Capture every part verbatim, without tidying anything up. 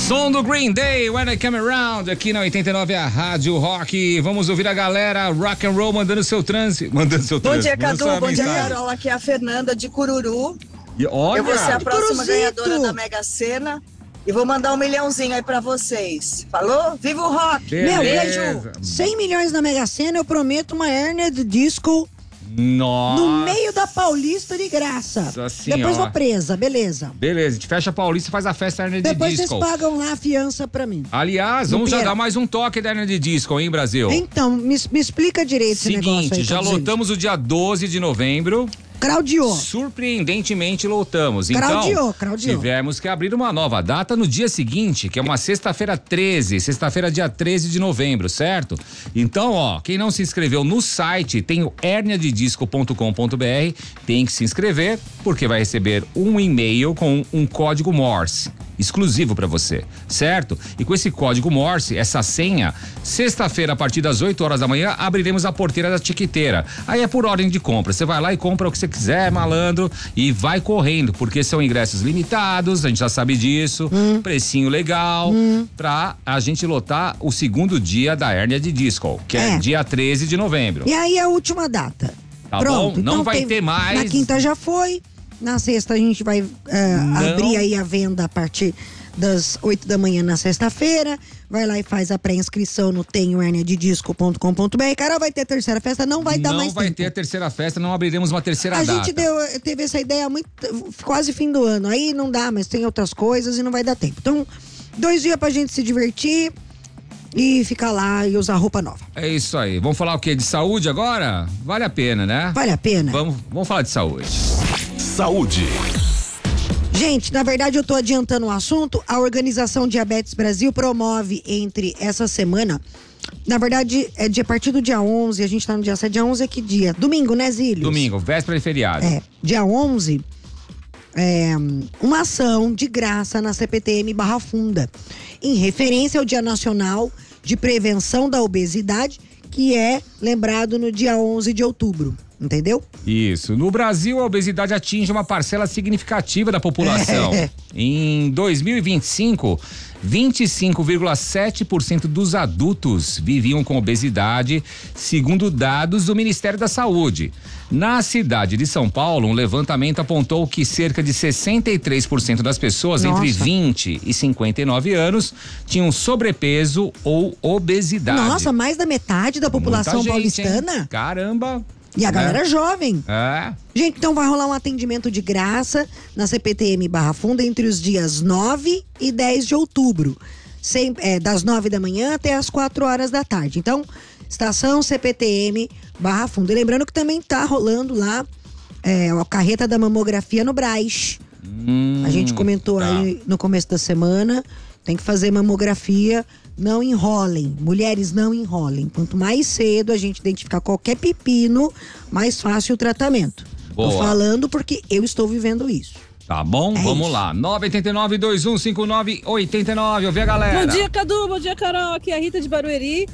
Som do Green Day, When I Come Around, aqui na oitenta e nove, a Rádio Rock. Vamos ouvir a galera rock and roll mandando seu trânsito. Mandando seu Bom trânsito. dia, Cadu. Bom dia, Carol. Aqui é a Fernanda de Cururu. E olha, eu vou ser a próxima Curuzito. ganhadora da Mega Sena. E vou mandar um milhãozinho aí pra vocês. Falou? Viva o rock! Beleza. Meu, beijo! cem milhões na Mega Sena, eu prometo uma hérnia de disco Nossa. no meio da Paulista de graça. Nossa Depois senhora. vou presa, beleza. Beleza, a gente fecha a Paulista e faz a festa da hernia de Depois disco. vocês pagam lá a fiança pra mim. Aliás, No vamos já Pier. dar mais um toque da hernia de disco, hein, Brasil? Então, me, me explica direito esse negócio Seguinte, aí. já Cadu. lotamos o dia doze de novembro. Claudiou. Surpreendentemente lotamos. Então, Claudiou, claudiou. tivemos que abrir uma nova data no dia seguinte, que é uma sexta-feira treze, sexta-feira dia treze de novembro, certo? Então, ó, quem não se inscreveu no site, tem o hérnia de disco ponto com ponto br, tem que se inscrever, porque vai receber um e-mail com um código Morse. Exclusivo para você, certo? E com esse código Morse, essa senha, sexta-feira a partir das oito horas da manhã, abriremos a porteira da tiqueteira. Aí é por ordem de compra, você vai lá e compra o que você quiser, malandro, e vai correndo, porque são ingressos limitados, a gente já sabe disso, Hum. precinho legal, Hum. pra a gente lotar o segundo dia da hérnia de disco, que é, É. dia treze de novembro. E aí a última data. Tá Pronto, bom? Não então vai tem- ter mais. Na quinta já foi. Na sexta a gente vai eh, Não. abrir aí a venda a partir das oito da manhã na sexta-feira. Vai lá e faz a pré-inscrição no tenho hérnia de disco ponto com ponto br. Carol, vai ter a terceira festa, não vai dar não mais vai tempo. ter a terceira festa, não abriremos uma terceira A data. gente deu, teve essa ideia muito quase fim do ano. Aí não dá, mas tem outras coisas e não vai dar tempo. Então, dois dias pra gente se divertir e ficar lá e usar roupa nova. É isso aí. Vamos falar o quê? De saúde agora? Vale a pena, né? Vale a pena? Vamos, vamos falar de saúde. Saúde. Gente, na verdade eu tô adiantando o assunto. A Organização Diabetes Brasil promove entre essa semana, na verdade é de a partir do dia onze, a gente tá no dia sete, dia onze é que dia? Domingo, né, Zílios? Domingo, véspera de feriado. É, dia onze, é, uma ação de graça na C P T M Barra Funda, em referência ao Dia Nacional de Prevenção da Obesidade, que é lembrado no dia onze de outubro, entendeu? Isso. No Brasil, a obesidade atinge uma parcela significativa da população. É. Em dois mil e vinte e cinco, vinte e cinco vírgula sete por cento dos adultos viviam com obesidade, segundo dados do Ministério da Saúde. Na cidade de São Paulo, um levantamento apontou que cerca de sessenta e três por cento das pessoas Nossa. entre vinte e cinquenta e nove anos tinham sobrepeso ou obesidade. Nossa, mais da metade da população Muita gente, hein? paulistana. Caramba. E a galera É. jovem. É. Gente, então vai rolar um atendimento de graça na C P T M Barra Funda entre os dias nove e dez de outubro. Sem, é, das nove da manhã até as quatro horas da tarde. Então, estação C P T M Barra Funda. E lembrando que também tá rolando lá é, a carreta da mamografia no Brás. Hum, A gente comentou tá. aí no começo da semana. Tem que fazer mamografia. Não enrolem. Mulheres, não enrolem. Quanto mais cedo a gente identificar qualquer pepino, mais fácil o tratamento. Boa. Tô falando porque eu estou vivendo isso. Tá bom? É Vamos isso. lá. nove oito nove, dois um cinco nove, oito nove. Ouvi a galera. Bom dia, Cadu. Bom dia, Carol. Aqui é a Rita de Barueri.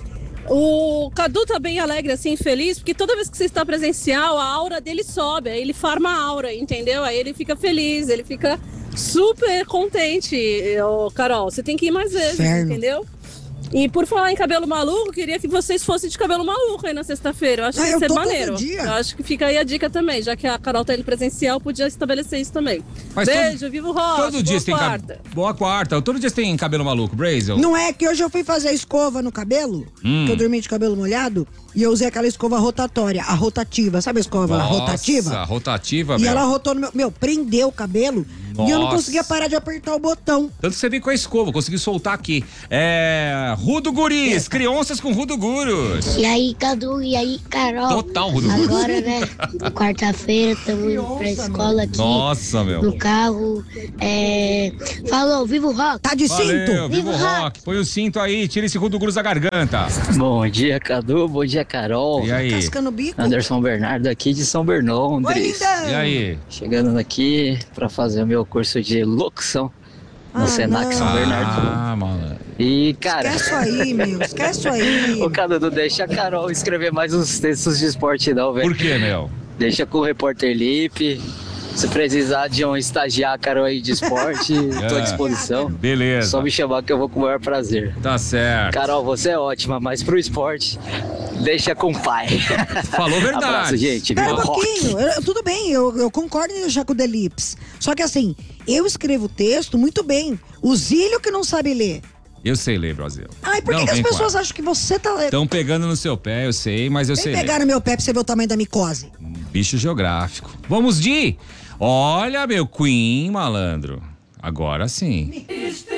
O Cadu tá bem alegre, assim, feliz, porque toda vez que você está presencial, a aura dele sobe, aí ele forma a aura, entendeu? Aí ele fica feliz, ele fica super contente. Ô, Carol, você tem que ir mais vezes, Inferno. entendeu? E por falar em cabelo maluco, queria que vocês fossem de cabelo maluco aí na sexta-feira. Eu acho Ah, que eu ia ser tô todo maneiro. dia. Eu acho que fica aí a dica também, já que a Carol tá indo presencial, podia estabelecer isso também. Mas Beijo, todo- viva o rock. Todo dia boa você tem quarta. cabelo. Boa quarta. Todo dia você tem cabelo maluco, Brazel? Não é que hoje eu fui fazer a escova no cabelo, Hum. que eu dormi de cabelo molhado, e eu usei aquela escova rotatória, a rotativa. Sabe a escova Nossa, rotativa? rotativa, E meu. ela rotou no meu. Meu, prendeu o cabelo e eu não Nossa. conseguia parar de apertar o botão. Tanto que você veio com a escova, consegui soltar aqui. É. Rudo Guris, crianças com Rudo Gurus. E aí, Cadu, e aí, Carol? Total, Rudo Gurus. Agora, né? Quarta-feira, estamos indo pra escola aqui. Nossa, meu. No carro. É... Falou, viva o rock! Tá de Valeu, cinto? viva o rock. Põe o cinto aí, tira esse Rudo Gurus da garganta. Bom dia, Cadu. Bom dia, Carol. E aí? Cascando o bico? Anderson Bernardo aqui de São Oi, Bernardes. linda! E aí? Chegando aqui para fazer o meu curso de locução no Ah, Senac não. São Bernardo. Ah, mano. E, cara, Esquece isso aí, meu. Esquece isso aí. o Cadu não deixa a Carol escrever mais uns textos de esporte não, velho. Por quê, meu? Deixa com o repórter Lipe. Se precisar de um estagiário aí de esporte, tô à disposição. Beleza. Só me chamar que eu vou com o maior prazer. Tá certo. Carol, você é ótima, mas pro esporte, deixa com o pai. Falou verdade. Abraço, gente. Pera um Viva rock. pouquinho, eu- tudo bem, eu, eu concordo em deixar com o Delips. Só que assim, eu escrevo o texto muito bem. O Zílio que não sabe ler. Eu sei ler, Brasil. Ai, por que, Não que as vem pessoas com acham que você tá. Estão pegando no seu pé, eu sei, mas eu Vem sei pegar ler. no meu pé pra você ver o tamanho da micose. Bicho geográfico. Vamos de... Olha, meu Queen, malandro. Agora sim.